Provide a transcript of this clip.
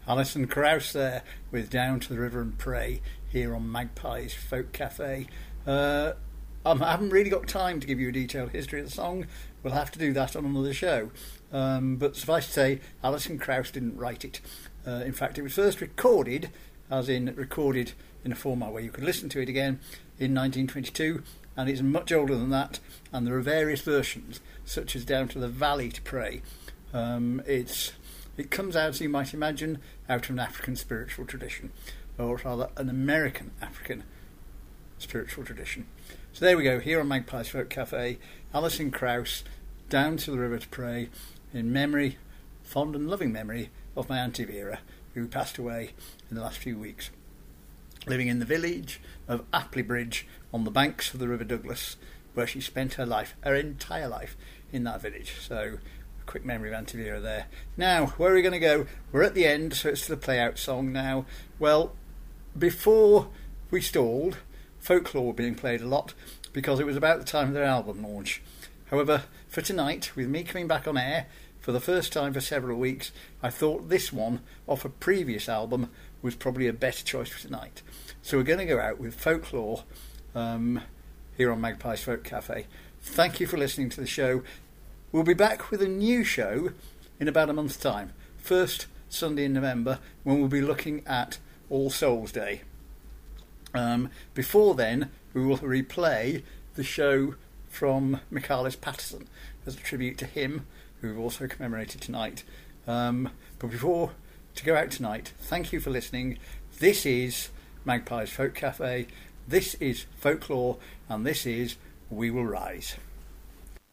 Alison Krauss there with Down to the River and Pray here on Magpie's Folk Cafe. I haven't really got time to give you a detailed history of the song. We'll have to do that on another show. But suffice to say, Alison Krauss didn't write it. In fact, it was first recorded, as in recorded in a format where you could listen to it again, in 1922, and it's much older than that, and there are various versions, such as Down to the Valley to Pray. It comes out, as you might imagine, out of an African spiritual tradition, or rather an American African spiritual tradition. So there we go, here on Magpie's Folk Cafe, Alison Krauss, Down to the River to Pray, in memory, fond and loving memory, of my Auntie Vera, who passed away in the last few weeks, living in the village of Apley Bridge on the banks of the River Douglas, where she spent her life, her entire life, in that village. So, a quick memory of Auntie Vera there. Now, where are we going to go? We're at the end, so it's the play-out song now. Well, before we stalled, Folklore were being played a lot, because it was about the time of their album launch. However, for tonight, with me coming back on air for the first time for several weeks, I thought this one, off a previous album, was probably a better choice for tonight. So we're going to go out with Folklore here on Magpie's Folk Cafe. Thank you for listening to the show. We'll be back with a new show in about a month's time. First Sunday in November, when we'll be looking at All Souls Day. Before then, we will replay the show from Michaelis Patterson as a tribute to him, who we've also commemorated tonight. But before to go out tonight, thank you for listening. This is Magpie's Folk Cafe, this is Folklore, and this is We Will Rise.